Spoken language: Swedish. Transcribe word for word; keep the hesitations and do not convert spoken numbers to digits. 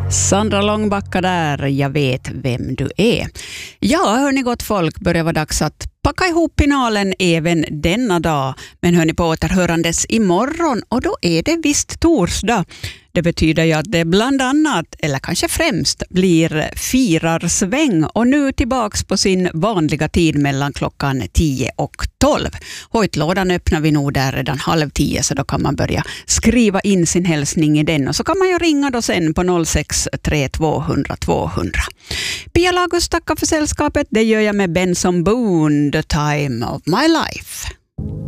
Sandra Långbacka där, jag vet vem du är. Ja, hörni gott folk, börjar vara dags att packa ihop pinalen även denna dag. Men hörni på återhörandes imorgon och då är det visst torsdag. Det betyder ju att det bland annat, eller kanske främst, blir firarsväng och nu tillbaks på sin vanliga tid mellan klockan tio och tolv. Hojtlådan öppnar vi nog där redan halv tio så då kan man börja skriva in sin hälsning i den och så kan man ju ringa då sen på noll sex tre två noll noll två noll noll. Pia Lagus tackar för sällskapet, det gör jag med Benson Boone, The Time of My Life.